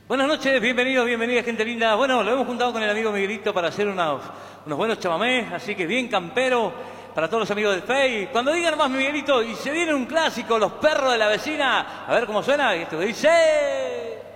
Buenas noches, bienvenidos, bienvenida gente linda. Bueno, lo hemos juntado con el amigo Miguelito para hacer unos buenos chamamés, así que bien campero para todos los amigos del FEI. Cuando digan más Miguelito, y se viene un clásico, Los Perros de la Vecina, a ver cómo suena, esto que dice...